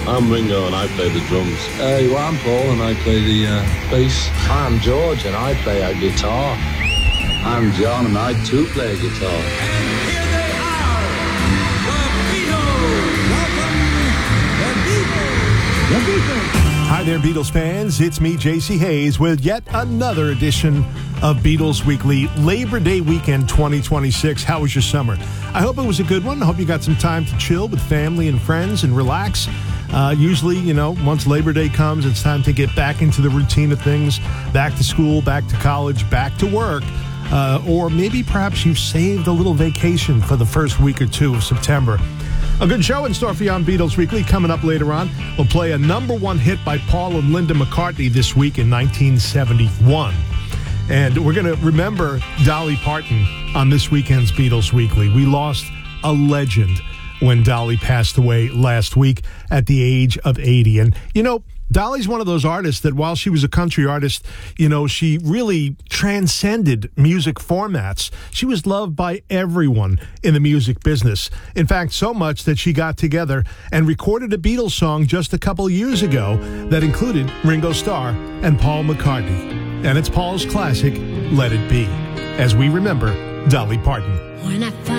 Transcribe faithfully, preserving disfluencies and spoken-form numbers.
I'm Ringo and I play the drums. Hey, well, I'm Paul and I play the uh, bass. I'm George and I play a guitar. I'm John and I too play a guitar. And here they are, the Beatles. Welcome, the Beatles. The Beatles. Hi there, Beatles fans. It's me, J C Hayes, with yet another edition of Beatles Weekly, Labor Day weekend twenty twenty-six. How was your summer? I hope it was a good one. I hope you got some time to chill with family and friends and relax. Uh, usually, you know, once Labor Day comes, it's time to get back into the routine of things, back to school, back to college, back to work. Uh, or maybe perhaps you've saved a little vacation for the first week or two of September. A good show in store for you on Beatles Weekly. Coming up later on, we'll play a number one hit by Paul and Linda McCartney this week in nineteen seventy-one. And we're going to remember Dolly Parton on this weekend's Beatles Weekly. We lost a legend when Dolly passed away last week at the age of eighty. And, you know, Dolly's one of those artists that while she was a country artist, you know, she really transcended music formats. She was loved by everyone in the music business. In fact, so much that she got together and recorded a Beatles song just a couple of years ago that included Ringo Starr and Paul McCartney. And it's Paul's classic, Let It Be, as we remember Dolly Parton. When I